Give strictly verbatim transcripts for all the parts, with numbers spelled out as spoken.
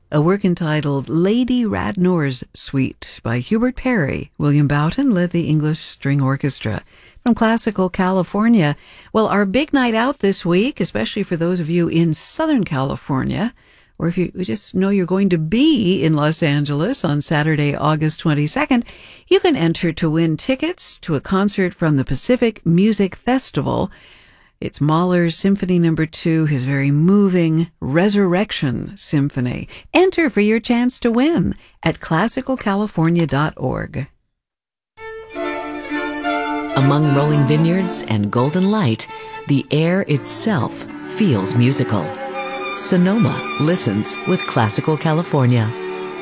a work entitled Lady Radnor's Suite by Hubert Parry. William Boughton led the English String Orchestra. From Classical California, well, our big night out this week, especially for those of you in Southern California, or if you just know you're going to be in Los Angeles on Saturday, August twenty-second, you can enter to win tickets to a concert from the Pacific Music Festival. It's Mahler's Symphony Number Two, his very moving Resurrection Symphony. Enter for your chance to win at classical california dot org. Among rolling vineyards and golden light, the air itself feels musical. Sonoma listens with Classical California.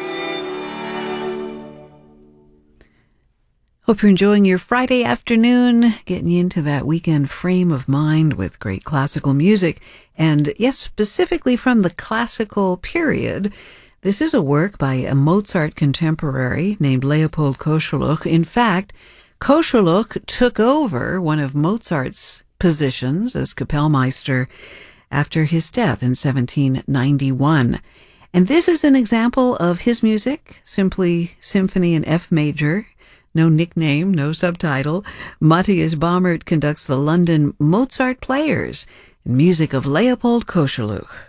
Hope you're enjoying your Friday afternoon, getting you into that weekend frame of mind with great classical music. And yes, specifically from the classical period, this is a work by a Mozart contemporary named Leopold Koschelluch. In fact, Koschelluch took over one of Mozart's positions as Kapellmeister after his death in seventeen ninety-one. And this is an example of his music, simply symphony in F major. No nickname, no subtitle. Matthias Baumert conducts the London Mozart Players in music of Leopold Koschelluch.